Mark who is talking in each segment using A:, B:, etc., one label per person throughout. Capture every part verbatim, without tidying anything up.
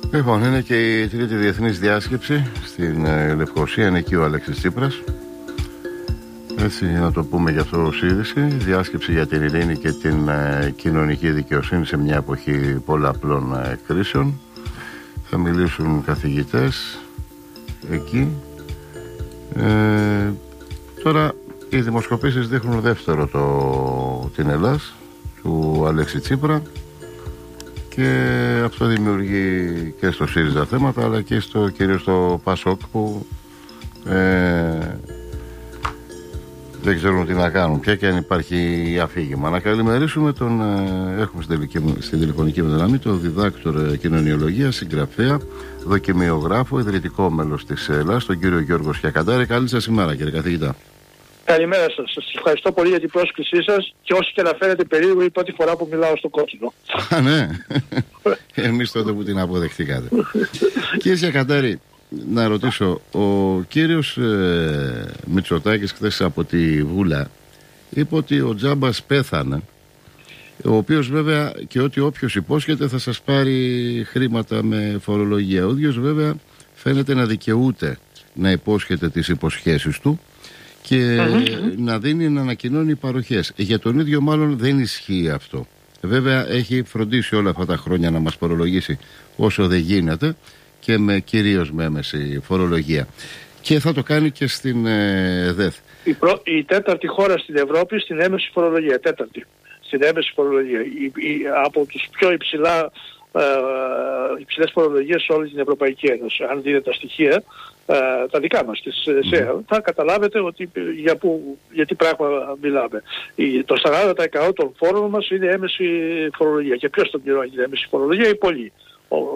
A: Λοιπόν, είναι και η τρίτη διεθνής διάσκεψη στην ε, Λευκοσία. Είναι εκεί ο Αλέξης Τσίπρας. Έτσι, να το πούμε για αυτό ως είδηση. Διάσκεψη για την ειρήνη και την ε, κοινωνική δικαιοσύνη σε μια εποχή πολλαπλών ε, κρίσεων. Θα μιλήσουν καθηγητές εκεί. Ε, τώρα οι δημοσκοπήσεις δείχνουν δεύτερο το, την Ελλάς του Αλέξη Τσίπρα. Και αυτό δημιουργεί και στο ΣΥΡΙΖΑ θέματα, αλλά και στο, κυρίως στο ΠΑΣΟΚ, που ε, δεν ξέρουν τι να κάνουν πια και αν υπάρχει αφήγημα. Να καλημερίσουμε τον, ε, έχουμε στην, τελική, στην τηλεφωνική δύναμη τον διδάκτορα κοινωνιολογίας, συγγραφέα, δοκιμιογράφο, ιδρυτικό μέλος της Ελλάς, τον κύριο Γιώργο Σκιακαντάρη. Καλή σας ημέρα, κύριε καθηγητά.
B: Καλημέρα σας. Σας ευχαριστώ πολύ για την πρόσκλησή σας και όσο και να φαίνεται περίεργο η πρώτη φορά που μιλάω στο κόκκινο.
A: Α, ναι. Εμείς τότε που την αποδεχτήκατε. Κύριε Σκιακαντάρη, να ρωτήσω, ο κύριος ε, Μητσοτάκης χθες από τη Βούλα είπε ότι ο Τζάμπας πέθανε, ο οποίος βέβαια και ότι όποιος υπόσχεται θα σας πάρει χρήματα με φορολογία. Ο ίδιος βέβαια φαίνεται να δικαιούται να υπόσχεται τις υποσχέσεις του και mm-hmm. να δίνει, να ανακοινώνει παροχές. Για τον ίδιο μάλλον δεν ισχύει αυτό. Βέβαια έχει φροντίσει όλα αυτά τα χρόνια να μας φορολογήσει όσο δεν γίνεται και με, κυρίως με έμεση φορολογία. Και θα το κάνει και στην ε, ΔΕΘ. Η,
B: προ, η τέταρτη χώρα στην Ευρώπη στην έμεση φορολογία. Τέταρτη. Στην έμεση φορολογία. Η, η, από τους πιο υψηλά ε, υψηλές φορολογίες σε όλη την Ευρωπαϊκή Ένωση. Αν δείτε τα στοιχεία, ε, τα δικά μας της ΣΕΑ, mm. θα καταλάβετε ότι για, που, για τι πράγμα μιλάμε. Η, το σαράντα τοις εκατό των φόρων μας είναι έμεση φορολογία. Και ποιος τον πληρώνει την έμεση φορολογία? Οι πολλοί. Ο, ο,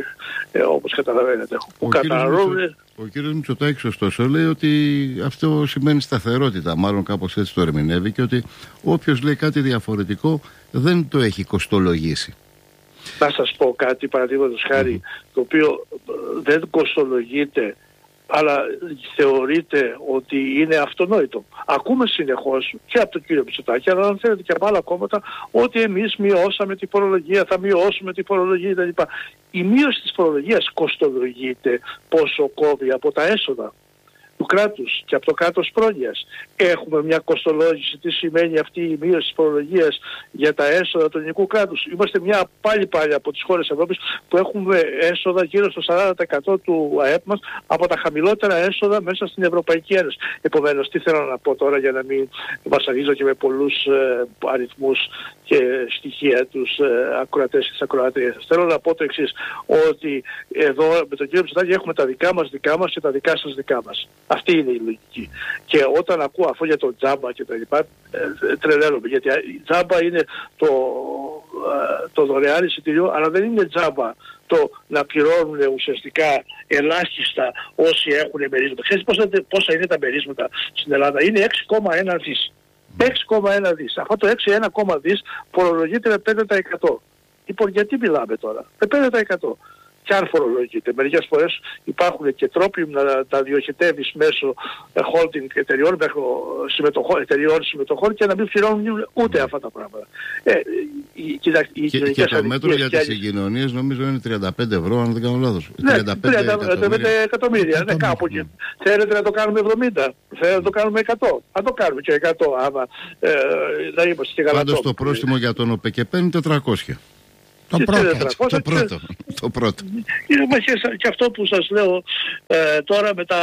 B: ε, όπως καταλαβαίνετε.
A: Ο, κύριος, ο κύριος Μητσοτάκης ωστόσο λέει ότι αυτό σημαίνει σταθερότητα, μάλλον κάπως έτσι το ερμηνεύει, και ότι όποιος λέει κάτι διαφορετικό δεν το έχει κοστολογήσει.
B: Να σας πω κάτι, παραδείγματος χάρη, mm-hmm. το οποίο δεν κοστολογείται, αλλά θεωρείται ότι είναι αυτονόητο. Ακούμε συνεχώς και από τον κύριο Μητσοτάκη, αλλά αν θέλετε και από άλλα κόμματα, ότι εμείς μειώσαμε τη φορολογία, θα μειώσουμε τη φορολογία κτλ. Η μείωση της φορολογίας κοστολογείται πόσο κόβει από τα έσοδα του κράτους και από το κράτος πρόνοιας. Έχουμε μια κοστολόγηση τι σημαίνει αυτή η μείωση της φορολογίας για τα έσοδα του ελληνικού κράτους. Είμαστε μια πάλι πάλι από τις χώρες Ευρώπης που έχουμε έσοδα γύρω στο σαράντα τοις εκατό του ΑΕΠ μας από τα χαμηλότερα έσοδα μέσα στην Ευρωπαϊκή Ένωση. Επομένως, τι θέλω να πω τώρα για να μην βασανίζω και με πολλούς ε, αριθμούς και στοιχεία τους ε, ακροατές και τις ακροατρίες. Θέλω να πω το εξής, ότι εδώ με τον κύριο Μητσοτάκη έχουμε τα δικά μας δικά μας και τα δικά σας δικά μας. Αυτή είναι η λογική. Και όταν ακούω αυτό για το τζάμπα και τα λοιπά, ε, τρελαίνομαι. Γιατί η τζάμπα είναι το, ε, το δωρεάν εισιτήριο, αλλά δεν είναι τζάμπα το να πληρώνουν ουσιαστικά ελάχιστα όσοι έχουν μερίσματα. Ξέρετε πόσα, πόσα είναι τα μερίσματα στην Ελλάδα? Είναι έξι κόμμα ένα δις. έξι κόμμα ένα δις. Αυτό το έξι κόμμα ένα δις φορολογείται με πέντε τοις εκατό. Λοιπόν, γιατί μιλάμε τώρα? Με πέντε τοις εκατό. Και αν φορολογείται. Μερικές φορές υπάρχουν και τρόποι να τα διοχετεύεις μέσω holding εταιριών, συμμετοχών, εταιριών συμμετοχών και να μην πληρώνουν ούτε αυτά τα πράγματα. Ε, η, κοιτά, η
A: και, και το μέτρο για τις συγκοινωνίες νομίζω είναι τριάντα πέντε ευρώ, αν δεν κάνω λάθος.
B: Ναι, τριάντα πέντε εκατομμύρια. Ναι, κάπου εκεί. Θέλετε να το κάνουμε εβδομήντα, θέλετε να το κάνουμε εκατό. Αν το κάνουμε και εκατό, άμα ε, να είμαστε και γαλατόπουλοι.
A: Πάντως το πρόστιμο για τον ΟΠΕΚΕΠ είναι τετρακόσια. Το πρώτο, το πρώτο, το πρώτο.
B: Είναι και αυτό που σας λέω ε, τώρα με τα,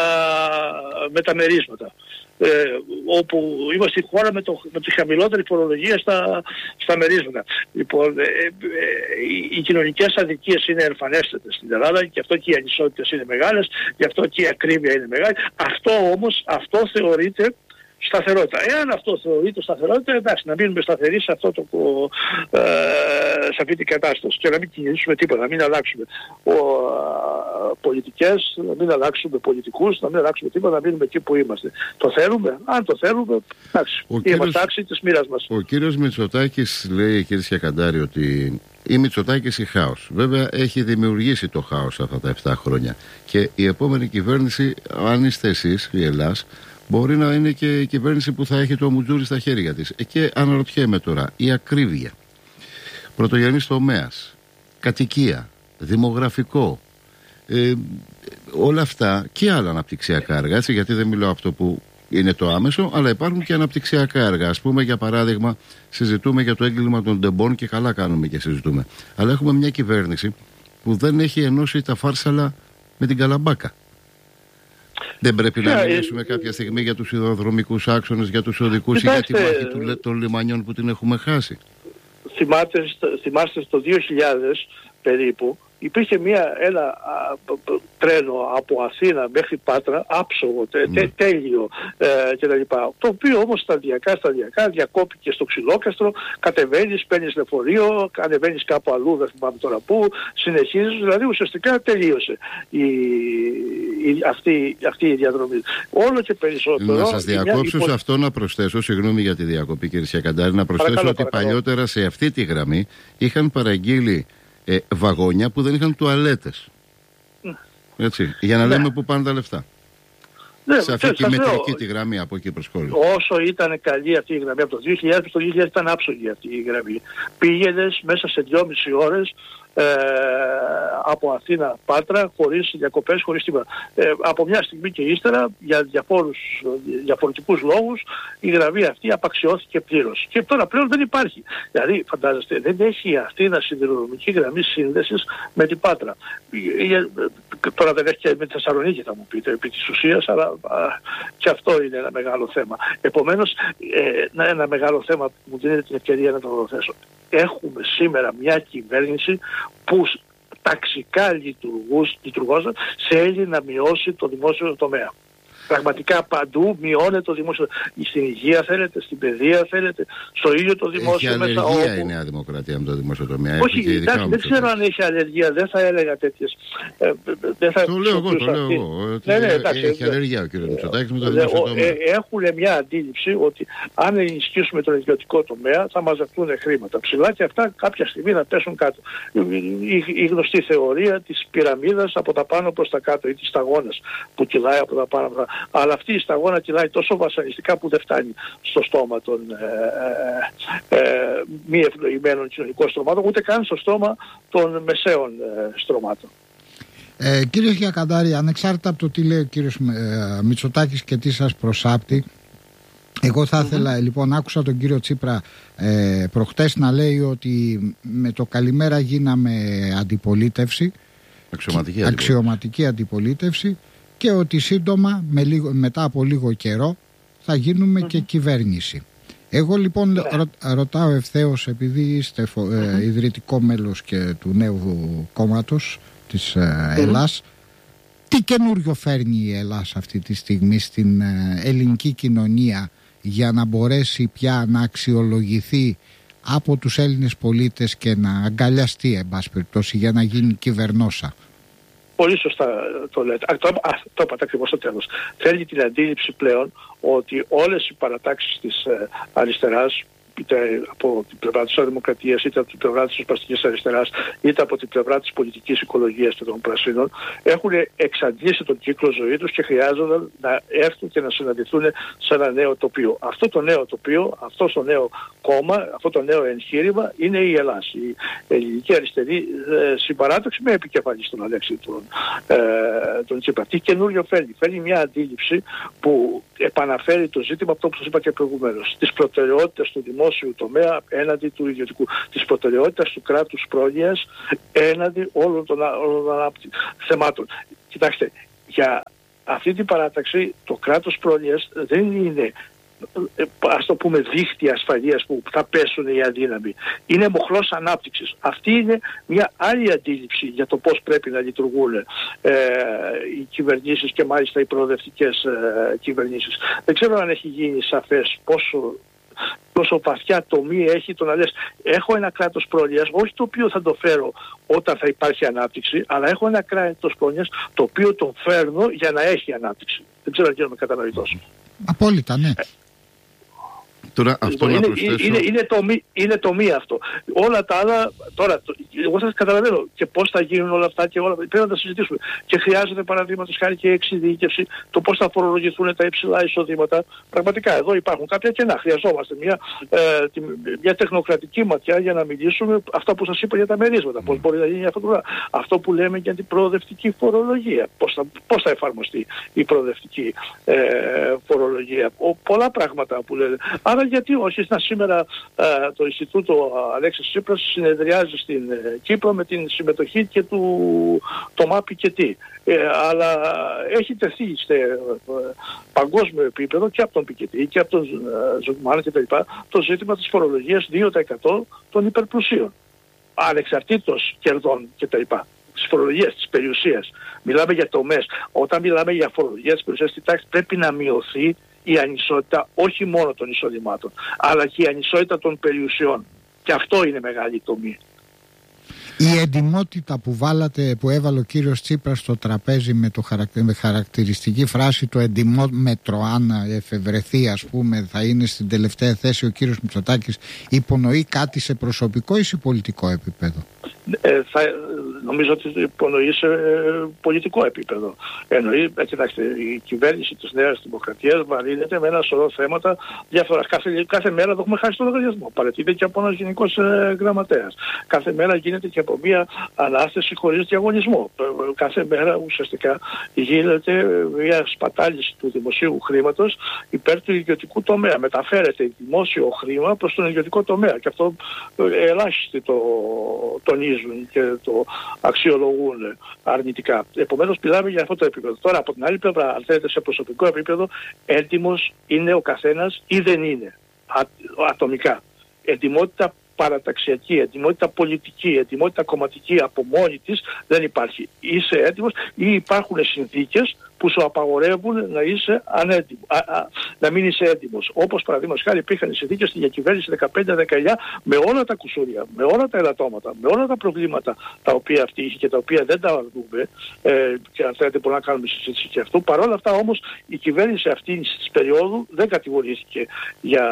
B: με τα μερίσματα. Ε, όπου είμαστε η χώρα με, το, με τη χαμηλότερη φορολογία στα, στα μερίσματα. Λοιπόν, ε, ε, οι, οι κοινωνικές αδικίες είναι εμφανέστατες στην Ελλάδα, και αυτό και οι ανισότητες είναι μεγάλες, γι' αυτό και η ακρίβεια είναι μεγάλη. Αυτό όμως, αυτό θεωρείται σταθερότητα. Εάν αυτό θεωρείται σταθερότητα, εντάξει, να μείνουμε σταθεροί σε, αυτό το, ε, σε αυτή την κατάσταση και να μην κινήσουμε τίποτα, να μην αλλάξουμε ο, πολιτικές, να μην αλλάξουμε πολιτικούς, να μην αλλάξουμε τίποτα, να μείνουμε εκεί που είμαστε. Το θέλουμε? Αν το θέλουμε, εντάξει, είμαστε άξιοι της μοίρας μας.
A: Ο κύριος Μητσοτάκης λέει, κύριε Σκιακαντάρη, ότι η Μητσοτάκης η χάος. Βέβαια έχει δημιουργήσει το χάος αυτά τα επτά χρόνια και η επόμενη κυβέρνηση, αν είστε εσείς, η Ελλάς, μπορεί να είναι και η κυβέρνηση που θα έχει το μουτζούρι στα χέρια της. Και αναρωτιέμαι τώρα, η ακρίβεια, πρωτογενής τομέας, κατοικία, δημογραφικό, ε, όλα αυτά και άλλα αναπτυξιακά έργα, έτσι, γιατί δεν μιλάω αυτό που είναι το άμεσο, αλλά υπάρχουν και αναπτυξιακά έργα. Ας πούμε, για παράδειγμα, συζητούμε για το έγκλημα των ντεμπών και καλά κάνουμε και συζητούμε. Αλλά έχουμε μια κυβέρνηση που δεν έχει ενώσει τα φάρσαλα με την Καλαμπάκα. Δεν πρέπει να μιλήσουμε κάποια στιγμή για τους ιδεοδρομικούς άξονες, για τους οδικούς ή για τη μάχη του, των λιμανιών που την έχουμε χάσει?
B: Θυμάστε, θυμάστε στο δύο χιλιάδες περίπου υπήρχε μια, ένα α, τρένο από Αθήνα μέχρι Πάτρα, άψογο, τε, τε, τέλειο ε, κτλ. Το οποίο όμως σταδιακά, σταδιακά διακόπηκε στο Ξυλόκαστρο, κατεβαίνεις, παίρνεις λεωφορείο, ανεβαίνεις κάπου αλλού, δεν θυμάμαι τώρα πού, συνεχίζεις, δηλαδή ουσιαστικά τελείωσε η, η, αυτή, αυτή η διαδρομή. Όλο και περισσότερο...
A: Να σας διακόψω υπο... σε αυτό, να προσθέσω, συγγνώμη για τη διακοπή κύριε Σιακαντάρη, να προσθέσω παρακαλώ, ότι παρακαλώ. παλιότερα σε αυτή τη γραμμή είχαν παραγγείλει Ε, βαγόνια που δεν είχαν τουαλέτες. Έτσι, για να ναι. λέμε που πάνε τα λεφτά. Ναι, σε αυτή τη μετρική τη γραμμή από εκεί προς κόλλη.
B: Όσο ήταν καλή αυτή η γραμμή, από το δύο χιλιάδες, το δύο χιλιάδες ήταν άψογη αυτή η γραμμή. Πήγαινες μέσα σε δυόμιση ώρες ε, από Αθήνα Πάτρα, χωρίς διακοπές, χωρίς τίποτα. Ε, από μια στιγμή και ύστερα, για διαφόρους, διαφορετικούς λόγους, η γραμμή αυτή απαξιώθηκε πλήρως. Και τώρα πλέον δεν υπάρχει. Δηλαδή, φαντάζεστε, δεν έχει η Αθήνα σιδηροδρομική γραμμή σύνδεσης με την Πάτρα. Ε, τώρα δεν έχει και με τη Θεσσαλονίκη, θα μου πείτε, επί της ουσίας, αλλά α, και αυτό είναι ένα μεγάλο θέμα. Επομένως, ε, ένα μεγάλο θέμα που μου δίνεται την ευκαιρία να το θέσω. Έχουμε σήμερα μια κυβέρνηση που ταξικά λειτουργώντας θέλει να μειώσει το δημόσιο τομέα. Πραγματικά παντού μειώνεται το δημόσιο. Στην υγεία θέλετε, στην παιδεία θέλετε, στο ίδιο το δημόσιο.
A: Έχει
B: μέσα
A: αλλεργία
B: όπου...
A: η Νέα Δημοκρατία με το δημόσιο τομέα.
B: Όχι, εντάξει, δεν ξέρω αν έχει αλλεργία, δεν θα έλεγα τέτοιες. Ε, δεν θα
A: το λέω εγώ, το λέω εγώ. Ναι, ναι, εντάξει, έχει αλλεργία ο κ. Μητσοτάκης με το δημόσιο τομέα. Ε,
B: έχουν μια αντίληψη ότι αν ενισχύσουμε τον ιδιωτικό τομέα θα μαζευτούν χρήματα ψηλά και αυτά κάποια στιγμή να πέσουν κάτω. Η, η γνωστή θεωρία της πυραμίδας από τα πάνω προς τα κάτω ή της σταγόνας που κυλάει από τα πάνω προς τα. Αλλά αυτή η σταγόνα κυλάει τόσο βασανιστικά που δεν φτάνει στο στόμα των ε, ε, ε, μη ευνοημένων κοινωνικών στρωμάτων, ούτε καν στο στόμα των μεσαίων ε, στρωμάτων.
C: Ε, κύριε Σιακαντάρη, ανεξάρτητα από το τι λέει ο κύριος ε, Μητσοτάκης και τι σας προσάπτει, εγώ θα mm-hmm. ήθελα, λοιπόν, άκουσα τον κύριο Τσίπρα ε, προχτές να λέει ότι με το καλημέρα γίναμε αντιπολίτευση, αξιωματική, αντιπολίτευση. αξιωματική αντιπολίτευση, και ότι σύντομα με λίγο, μετά από λίγο καιρό θα γίνουμε mm-hmm. και κυβέρνηση. Εγώ λοιπόν yeah. ρω, ρωτάω ευθέως, επειδή είστε φο, mm-hmm. ε, ιδρυτικό μέλος και του νέου κόμματος της ε, mm-hmm. Ελλάς, τι καινούριο φέρνει η Ελλάς αυτή τη στιγμή στην ε, ελληνική κοινωνία για να μπορέσει πια να αξιολογηθεί από τους Έλληνες πολίτες και να αγκαλιαστεί, εν πάση περιπτώσει, για να γίνει κυβερνόσα?
B: Πολύ σωστά το λέτε. Α, το, α, το είπατε ακριβώς στο τέλος. Θέλει την αντίληψη πλέον ότι όλες οι παρατάξεις της ε, αριστεράς, είτε από την πλευρά της Δημοκρατίας, είτε από την πλευρά της Οσπαστικής Αριστεράς, είτε από την πλευρά της πολιτικής οικολογίας και των Πρασίνων, έχουν εξαντλήσει τον κύκλο ζωής τους και χρειάζονται να έρθουν και να συναντηθούν σε ένα νέο τοπίο. Αυτό το νέο τοπίο, αυτό το νέο κόμμα, αυτό το νέο εγχείρημα είναι η Ελλάς. Η ελληνική αριστερή ε, συμπαράταξη με επικεφαλή στον Αλέξη τον, ε, τον Τσίπρα. Τι καινούριο φέρνει? Φέρνει μια αντίληψη που επαναφέρει το ζήτημα, αυτό που σας είπα και προηγουμένως, τις προτεραιότητες του δημόσιου τομέα έναντι του ιδιωτικού, της προτεραιότητας του κράτους πρόνοιας έναντι όλων των, όλων των θεμάτων. Κοιτάξτε, για αυτή την παράταξη το κράτος πρόνοιας δεν είναι, ας το πούμε, δίχτυα ασφαλείας που θα πέσουν οι αδύναμοι. Είναι μοχλός ανάπτυξης. Αυτή είναι μια άλλη αντίληψη για το πώς πρέπει να λειτουργούν ε, οι κυβερνήσεις και μάλιστα οι προοδευτικές ε, κυβερνήσεις. Δεν ξέρω αν έχει γίνει σαφές πόσο τόσο βαθιά τομή έχει το να λες έχω ένα κράτος πρόνοιας, όχι το οποίο θα το φέρω όταν θα υπάρχει ανάπτυξη, αλλά έχω ένα κράτος πρόνοιας το οποίο το φέρνω για να έχει ανάπτυξη. Δεν ξέρω αν γίνομαι κατανοητός.
C: Απόλυτα, ναι.
A: Τώρα, αυτό
B: λοιπόν,
A: να
B: είναι,
A: προσθέσω...
B: είναι, είναι, το, είναι το μία αυτό. Όλα τα άλλα, τώρα, το, εγώ σας καταλαβαίνω και πώς θα γίνουν όλα αυτά και όλα, πρέπει να τα συζητήσουμε. Και χρειάζεται παραδείγματος χάρη και εξειδίκευση, το πώς θα φορολογηθούν τα υψηλά εισοδήματα. Πραγματικά εδώ υπάρχουν κάποια κενά. Χρειαζόμαστε μια, ε, τη, μια τεχνοκρατική ματιά για να μιλήσουμε αυτά που σας είπα για τα μερίσματα. Mm. Πώς μπορεί να γίνει αυτό το, αυτό που λέμε για την προοδευτική φορολογία. Πώς θα, πώς θα εφαρμοστεί η προοδευτική ε, φορολογία. Ο, πολλά πράγματα που λένε. Άρα γιατί όχι, να σήμερα ε, το Ινστιτούτο Αλέξης Τσίπρας συνεδριάζει στην ε, Κύπρο με την συμμετοχή και του το ΜΑΠ και τι. Ε, αλλά έχει τεθεί σε ε, παγκόσμιο επίπεδο και από τον Πικετή και από τον ε, Ζουμάνα και τα λοιπά το ζήτημα της φορολογίας δύο τοις εκατό των υπερπλουσίων. Ανεξαρτήτως κερδών και τα λοιπά. Της φορολογίας, της περιουσίας. Μιλάμε για τομές. Όταν μιλάμε για φορολογία της περιουσίας, στη τάξη πρέπει να μειωθεί η ανισότητα όχι μόνο των εισοδημάτων, αλλά και η ανισότητα των περιουσιών. Και αυτό είναι μεγάλη τομή.
C: Η εντιμότητα που βάλατε, που έβαλε ο κύριος Τσίπρας στο τραπέζι με, το χαρακ... με χαρακτηριστική φράση το εντιμόμετρο, αν εφευρεθεί, ας πούμε, θα είναι στην τελευταία θέση ο κύριος Μητσοτάκης, υπονοεί κάτι σε προσωπικό ή σε πολιτικό επίπεδο?
B: Ε, θα, νομίζω ότι υπονοεί σε ε, πολιτικό επίπεδο. Εννοεί, ε, κοιτάξτε, η κυβέρνηση της Νέας Δημοκρατίας βαρύνεται με ένα σωρό θέματα διαφορά. Κάθε, κάθε μέρα το έχουμε χάσει το λογαριασμό. Παρετείται και από ένας γενικός ε, γραμματέας. Κάθε μέρα γίνεται και από μια ανάσταση χωρίς διαγωνισμό. Ε, κάθε μέρα ουσιαστικά γίνεται μια σπατάληση του δημοσίου χρήματος υπέρ του ιδιωτικού τομέα. Μεταφέρεται δημόσιο χρήμα προς τον ιδιωτικό τομέα. Και αυτό ε, ελάχιστοι το τονίζουν και το αξιολογούν αρνητικά. Επομένως μιλάμε για αυτό το επίπεδο. Τώρα από την άλλη πλευρά, αν θέλετε σε προσωπικό επίπεδο, έτοιμος είναι ο καθένας ή δεν είναι α, ατομικά. Ετοιμότητα παραταξιακή, ετοιμότητα πολιτική, ετοιμότητα κομματική από μόνη της δεν υπάρχει. Είσαι έτοιμος ή υπάρχουν συνθήκες που σου απαγορεύουν να είσαι ανέτοιμο, α, α, να μην είσαι έτοιμος. Όπως παραδείγματος χάρη υπήρχαν οι συνθήκες στη διακυβέρνηση δεκαπέντε δεκαεννιά με όλα τα κουσούρια, με όλα τα ελαττώματα, με όλα τα προβλήματα τα οποία αυτή είχε και τα οποία δεν τα αρνούμε, ε, και αν θέλετε μπορούμε να κάνουμε συζήτηση και αυτού. Παρ' όλα αυτά όμως η κυβέρνηση αυτή της περίοδου δεν κατηγορήθηκε για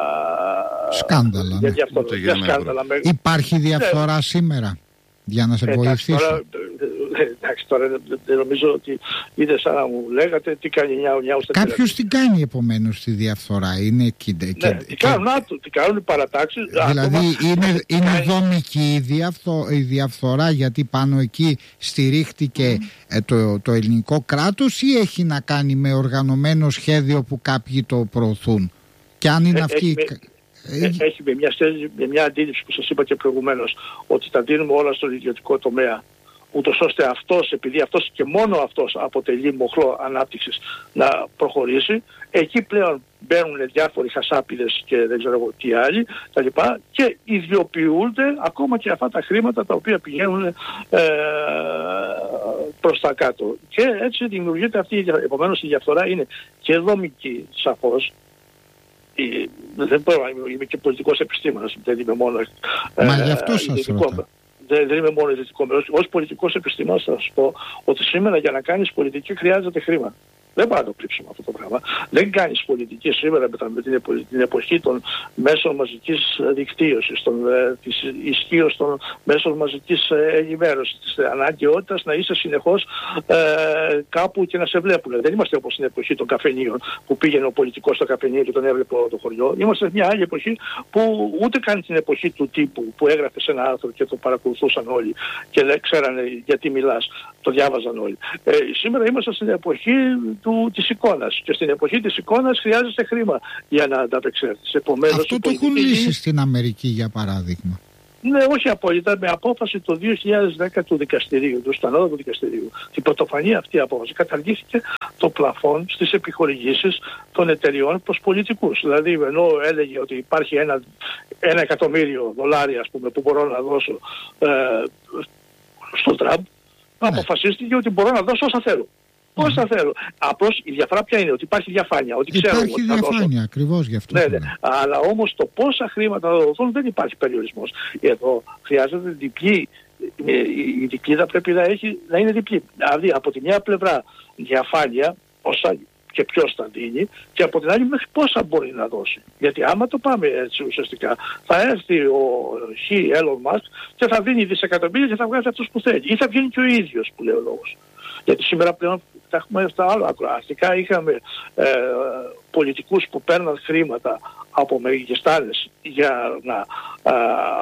C: σκάνδαλα.
B: Για,
C: ναι.
B: για αυτό, για σκάνδαλα. Με...
C: Υπάρχει διαφθορά ναι. σήμερα για να σε ε, βοηθήσω?
B: Τώρα, εντάξει, τώρα δεν νομίζω ότι είδε σαν να μου λέγατε τι κάνει νιάου νιάου στην Ελλάδα.
C: Κάποιος τι κάνει επομένως τη διαφθορά? Είναι και,
B: ναι,
C: και,
B: τι κάνουν, και... τι κάνουν οι παρατάξεις.
C: Δηλαδή ακόμα, είναι, είναι δομική η, διαφθο, η διαφθορά, γιατί πάνω εκεί στηρίχτηκε mm. ε, το, το ελληνικό κράτος, ή έχει να κάνει με οργανωμένο σχέδιο που κάποιοι το προωθούν? Και αν είναι ε, αυτοί...
B: Έχει, με, έχει με μια, με μια αντίληψη που σας είπα και προηγουμένως, ότι τα δίνουμε όλα στον ιδιωτικό τομέα, ούτως ώστε αυτός, επειδή αυτός και μόνο αυτός αποτελεί μοχλό ανάπτυξης, να προχωρήσει. Εκεί πλέον μπαίνουν διάφοροι χασάπιδες και δεν ξέρω εγώ τι άλλοι, τα λοιπά, και ιδιοποιούνται ακόμα και αυτά τα χρήματα τα οποία πηγαίνουν ε, προς τα κάτω. Και έτσι δημιουργείται αυτή η διαφορά. Επομένως η διαφθορά είναι και δομική σαφώς. Δεν μπορώ, είμαι και πολιτικός επιστήμονας, δεν είμαι μόνο...
C: Μα ε, γι' αυτό σας ρωτώ.
B: Δεν, δεν είμαι μόνο ιδρυτικό μέρος. Ως πολιτικός επιστήμονας θα σας πω ότι σήμερα για να κάνεις πολιτική χρειάζεται χρήμα. Δεν πάει να το κρύψουμε αυτό το πράγμα. Δεν κάνεις πολιτική σήμερα με την, επο, την εποχή των μέσων μαζικής δικτύωσης, των, ε, της ισχύως των μέσων μαζικής ε, ενημέρωσης, της αναγκαιότητας να είσαι συνεχώς ε, κάπου και να σε βλέπουν. Δεν είμαστε όπως στην εποχή των καφενείων που πήγαινε ο πολιτικός στο καφενείο και τον έβλεπε όλο το χωριό. Είμαστε σε μια άλλη εποχή που ούτε καν την εποχή του τύπου που έγραφε σε ένα άρθρο και το παρακολουθούσαν όλοι και δεν ξέρανε γιατί μιλάς. Το διάβαζαν όλοι. Ε, σήμερα είμαστε στην εποχή του, της εικόνας. Και στην εποχή της εικόνας χρειάζεται χρήμα για να ανταπεξέλθεις.
C: Αυτό το έχουν λύσει στην Αμερική, για παράδειγμα.
B: Ναι, όχι απόλυτα. Με απόφαση το δύο χιλιάδες δέκα του δικαστηρίου, του Στανόδου δικαστηρίου, την πρωτοφανή αυτή απόφαση, καταργήθηκε το πλαφόν στις επιχορηγήσεις των εταιριών προς πολιτικούς. Δηλαδή, ενώ έλεγε ότι υπάρχει ένα, ένα εκατομμύριο δολάρια, ας πούμε, που μπορώ να δώσω ε, στον Τραμπ, ναι. αποφασίστηκε ότι μπορώ να δώσω όσα θέλω. Mm. Όσα θέλω. Απλώς η διαφορά ποια είναι? Ότι υπάρχει διαφάνεια. Ότι ξέρω
C: υπάρχει
B: ότι
C: διαφάνεια, ακριβώς γι' αυτό.
B: Ναι, ναι. Αλλά όμως το πόσα χρήματα θα δοθούν δεν υπάρχει περιορισμός. Εδώ χρειάζεται διπλή. Η δικλίδα πρέπει να, έχει, να είναι διπλή. Δηλαδή από τη μια πλευρά διαφάνεια, όσα και ποιος θα δίνει, και από την άλλη μέχρι πόσα μπορεί να δώσει. Γιατί άμα το πάμε έτσι ουσιαστικά, θα έρθει ο Χ. Elon Musk και θα δίνει δισεκατομμύρια και θα βγάζει αυτούς που θέλει. Ή θα βγαίνει και ο ίδιος, που λέει ο λόγος. Γιατί σήμερα πλέον θα έχουμε στα άλλα άκρα. Αρχικά είχαμε ε, πολιτικούς που παίρναν χρήματα από μεγιστάνες για να ε,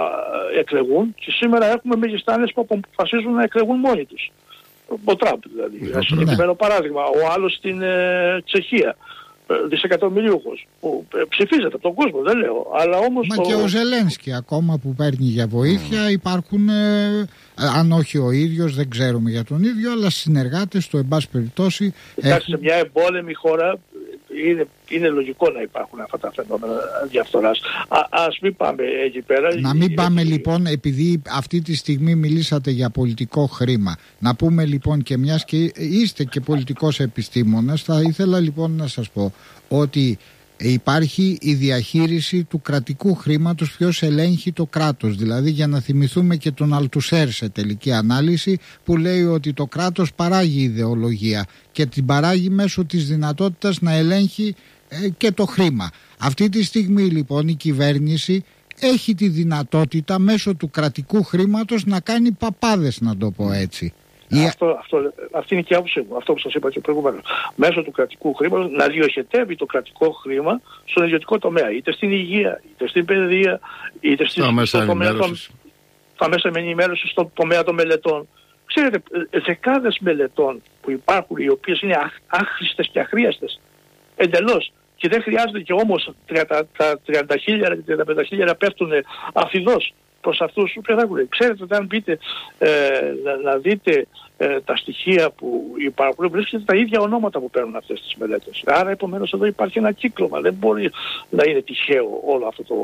B: εκλεγούν, και σήμερα έχουμε μεγιστάνες που αποφασίζουν να εκλεγούν μόνοι τους. Ο Τραμπ δηλαδή, ένα συγκεκριμένο παράδειγμα. Ο άλλος στην ε, Τσεχία, ε, δισεκατομμυρίουχος, που ε, ψηφίζεται από τον κόσμο, δεν λέω. Αλλά όμως
C: Μα
B: το...
C: και ο Ζελένσκι ακόμα που παίρνει για βοήθεια, mm. υπάρχουν, ε, αν όχι ο ίδιος, δεν ξέρουμε για τον ίδιο, αλλά συνεργάτες του, εν πάση περιπτώσει.
B: Εντάξει, έχουν... σε μια εμπόλεμη χώρα είναι, είναι λογικό να υπάρχουν αυτά τα φαινόμενα διαφθοράς. Α, ας μην πάμε εκεί πέρα.
C: Να μην πάμε λοιπόν, επειδή αυτή τη στιγμή μιλήσατε για πολιτικό χρήμα, να πούμε λοιπόν, και μιας και είστε και πολιτικός επιστήμονας, θα ήθελα λοιπόν να σας πω ότι υπάρχει η διαχείριση του κρατικού χρήματος, ποιος ελέγχει το κράτος. Δηλαδή, για να θυμηθούμε και τον Αλτουσέρ σε τελική ανάλυση, που λέει ότι το κράτος παράγει ιδεολογία και την παράγει μέσω της δυνατότητας να ελέγχει ε, και το χρήμα. Αυτή τη στιγμή λοιπόν η κυβέρνηση έχει τη δυνατότητα μέσω του κρατικού χρήματος να κάνει παπάδες, να το πω έτσι.
B: Αυτό, αυτό, αυτή είναι και η άποψή μου, αυτό που σας είπα και προηγουμένως. Μέσω του κρατικού χρήματος να διοχετεύει το κρατικό χρήμα στον ιδιωτικό τομέα, είτε στην υγεία, είτε στην παιδεία, είτε στην, στο
A: μέσα
B: τομέα των, τα μέσα με ενημέρωση, στον τομέα των μελετών. Ξέρετε, δεκάδες μελετών που υπάρχουν, οι οποίες είναι άχρηστες και αχρίαστες εντελώς, και δεν χρειάζεται, και όμως τα τριάντα χιλιάδες και τριάντα πέντε χιλιάδες πέφτουν αφιδώς προς αυτούς που πετάγουν. Ξέρετε, όταν μπείτε ε, να, να δείτε ε, τα στοιχεία που υπάρχουν, βρίσκεται τα ίδια ονόματα που παίρνουν αυτές τις μελέτες. Άρα επομένως εδώ υπάρχει ένα κύκλωμα. Δεν μπορεί να είναι τυχαίο όλο αυτό το,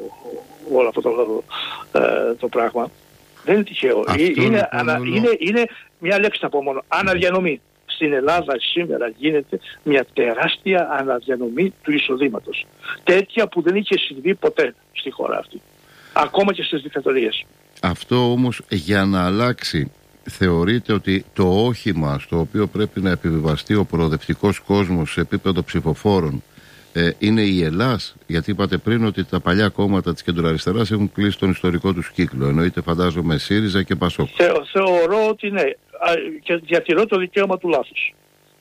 B: όλο αυτό το, ε, το πράγμα. Δεν είναι τυχαίο. Είναι, ανα, είναι, είναι μια λέξη θα πω μόνο. Αναδιανομή. Στην Ελλάδα σήμερα γίνεται μια τεράστια αναδιανομή του εισοδήματος. Τέτοια που δεν είχε συμβεί ποτέ στη χώρα αυτή. Ακόμα και στις δικτατορίες.
A: Αυτό όμως για να αλλάξει, θεωρείτε ότι το όχημα στο οποίο πρέπει να επιβιβαστεί ο προοδευτικός κόσμος σε επίπεδο ψηφοφόρων ε, είναι η Ελλάς? Γιατί είπατε πριν ότι τα παλιά κόμματα της κεντροαριστεράς έχουν κλείσει τον ιστορικό τους κύκλο. Εννοείται, φαντάζομαι, ΣΥΡΙΖΑ και ΠΑΣΟΚ. Θε,
B: θεωρώ ότι ναι, και διατηρώ το δικαίωμα του λάθους.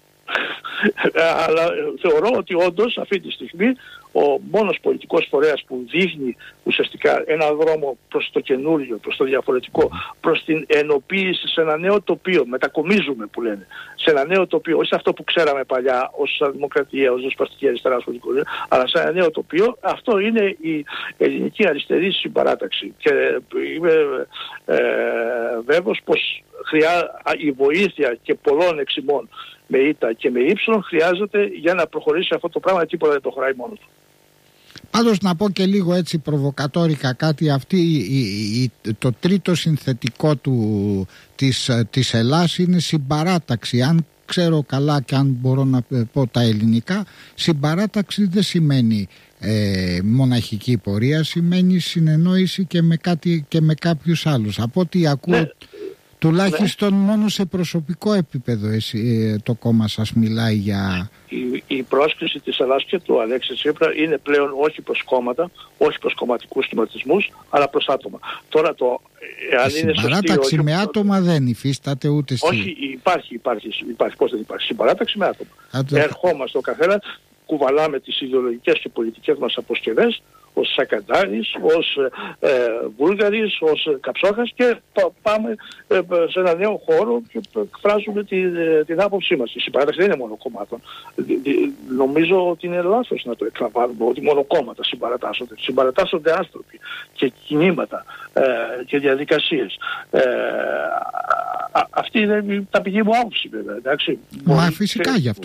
B: Αλλά θεωρώ ότι όντως αυτή τη στιγμή ο μόνος πολιτικός φορέας που δείχνει ουσιαστικά ένα δρόμο προς το καινούριο, προς το διαφορετικό, προς την ενοποίηση σε ένα νέο τοπίο, μετακομίζουμε που λένε, σε ένα νέο τοπίο, όχι σε αυτό που ξέραμε παλιά ως δημοκρατία, ως δοσπαστική αριστερά, αλλά σε ένα νέο τοπίο, αυτό είναι η ελληνική αριστερή συμπαράταξη. Και είμαι ε, βέβαιος πως χρειά, η βοήθεια και πολλών εξημών με ήττα και με ύψιλον χρειάζεται για να προχωρήσει αυτό το πράγμα, τίποτα δεν το χωράει μόνο του.
C: Πάντως να πω και λίγο έτσι προβοκατόρικα κάτι, αυτή η, η, το τρίτο συνθετικό του, της, της Ελλάς είναι συμπαράταξη. Αν ξέρω καλά και αν μπορώ να πω τα ελληνικά, συμπαράταξη δεν σημαίνει ε, μοναχική πορεία, σημαίνει συνεννόηση και με, κάτι, και με κάποιους άλλους. Από ό,τι ακούω... Ναι. Τουλάχιστον ναι. Μόνο σε προσωπικό επίπεδο εσύ, το κόμμα σας μιλάει για...
B: Η, η πρόσκληση της Ελλάς και του Αλέξη Τσίπρα είναι πλέον όχι προς κόμματα, όχι προς κομματικούς σχηματισμούς, αλλά προς άτομα. Τώρα το... Αν είναι
C: συμπαράταξη με άτομα το... δεν υφίσταται ούτε στη...
B: Όχι, υπάρχει, υπάρχει, υπάρχει, πώς δεν υπάρχει, συμπαράταξη με άτομα. Το... Ερχόμαστε ο καθένα, κουβαλάμε τις ιδεολογικές και πολιτικές μας αποσκευές, ως Σακαντάρης, ως ε, Βούλγαρης, ως Καψόχας, και πα, πάμε ε, σε ένα νέο χώρο και εκφράζουμε την, την άποψή μας. Η συμπαράταξη δεν είναι μόνο κομμάτων. Νομίζω ότι είναι λάθος να το εκλαμβάνουμε ότι μόνο κόμματα συμπαρατάσσονται. Συμπαρατάσσονται άνθρωποι και κινήματα ε, και διαδικασίες. Ε, α, αυτή είναι τα πηγή μου άποψη βέβαια. Εντάξει.
C: Μα φυσικά γι' αυτό.